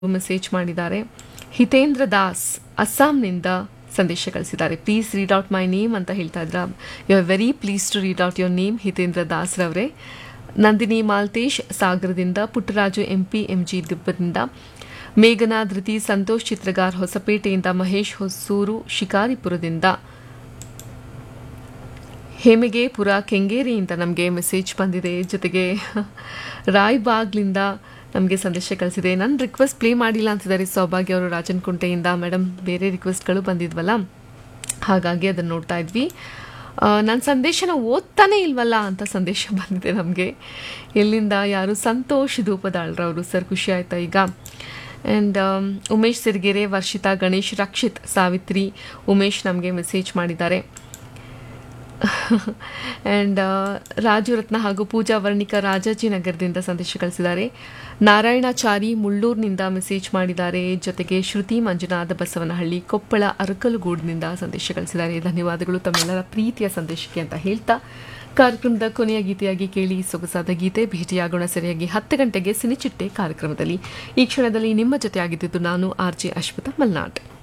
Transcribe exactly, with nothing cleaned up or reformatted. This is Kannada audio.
ಮೆಸೇಜ್ ಮಾಡಿದ್ದಾರೆ. ಹಿತೇಂದ್ರ ದಾಸ್ ಅಸ್ಸಾಂನಿಂದ ಸಂದೇಶ ಕಳಿಸಿದ್ದಾರೆ. Please read out my name ಅಂತ ಹೇಳ್ತಾ ಇದ್ರ. You are very please to read out your name Hitendra Das ರವರೇ. Nandini Maltesh ಸಾಗರದಿಂದ, ಪುಟ್ಟರಾಜು ಎಂಪಿ ಎಂಜಿ ದಿಬ್ಬದಿಂದ, ಮೇಘನಾ ಧೃತಿ ಸಂತೋಷ್ ಚಿತ್ರಗಾರ್ ಹೊಸಪೇಟೆಯಿಂದ, ಮಹೇಶ್ ಹೊಸೂರು ಶಿಕಾರಿಪುರದಿಂದ, ಹೇಮಿಗೆಪುರ ಕೆಂಗೇರಿಯಿಂದ ನಮಗೆ ಮೆಸೇಜ್ ಬಂದಿದೆ. ಜೊತೆಗೆ ರಾಯ್ಬಾಗ್ಲಿಂದ ನಮಗೆ ಸಂದೇಶ ಕಳಿಸಿದೆ. ನನ್ನ ರಿಕ್ವೆಸ್ಟ್ ಪ್ಲೇ ಮಾಡಿಲ್ಲ ಅಂತಿದ್ದಾರೆ ಸೌಭಾಗ್ಯ ಅವರು ರಾಜನಕುಂಟೆಯಿಂದ. ಮೇಡಮ್ ಬೇರೆ ರಿಕ್ವೆಸ್ಟ್ಗಳು ಬಂದಿದ್ವಲ್ಲ, ಹಾಗಾಗಿ ಅದನ್ನು ನೋಡ್ತಾ ಇದ್ವಿ. ನನ್ನ ಸಂದೇಶನ ಓದ್ತಾನೆ ಇಲ್ವಲ್ಲ ಅಂತ ಸಂದೇಶ ಬಂದಿದೆ ನಮಗೆ. ಎಲ್ಲಿಂದ? ಯಾರು? ಸಂತೋಷ್ ಧೂಪದಾಳ್ರವರು. ಸರ್ ಖುಷಿ ಆಯ್ತಾ ಈಗ? ಆ್ಯಂಡ್ ಉಮೇಶ್ ಸಿರಿಗೆರೆ, ವರ್ಷಿತಾ, ಗಣೇಶ್, ರಕ್ಷಿತ್, ಸಾವಿತ್ರಿ, ಉಮೇಶ್ ನಮಗೆ ಮೆಸೇಜ್ ಮಾಡಿದ್ದಾರೆ. ಆ್ಯಂಡ್ ರಾಜು ರತ್ನ ಹಾಗೂ ಪೂಜಾ ವರ್ಣಿಕಾ ರಾಜಾಜಿನಗರದಿಂದ ಸಂದೇಶ ಕಳಿಸಿದ್ದಾರೆ. ನಾರಾಯಣಾಚಾರಿ ಮುಳ್ಳೂರಿನಿಂದ ಮೆಸೇಜ್ ಮಾಡಿದ್ದಾರೆ. ಜೊತೆಗೆ ಶ್ರುತಿ ಮಂಜುನಾಥ ಬಸವನಹಳ್ಳಿ, ಕೊಪ್ಪಳ ಅರಕಲಗೂಡಿನಿಂದ ಸಂದೇಶ ಕಳಿಸಿದ್ದಾರೆ. ಧನ್ಯವಾದಗಳು ತಮ್ಮೆಲ್ಲರ ಪ್ರೀತಿಯ ಸಂದೇಶಕ್ಕೆ ಅಂತ ಹೇಳ್ತಾ ಕಾರ್ಯಕ್ರಮದ ಕೊನೆಯ ಗೀತೆಯಾಗಿ ಕೇಳಿ ಸೊಗಸಾದ ಗೀತೆ. ಭೇಟಿಯಾಗೋಣ ಸರಿಯಾಗಿ ಹತ್ತು ಗಂಟೆಗೆ ಸಿನಿಚಿಟ್ಟೆ ಕಾರ್ಯಕ್ರಮದಲ್ಲಿ. ಈ ಕ್ಷಣದಲ್ಲಿ ನಿಮ್ಮ ಜೊತೆ ಆಗಿದ್ದು ನಾನು ಆರ್ ಜೆ ಅಶ್ವಥ ಮಲ್ನಾಡ್.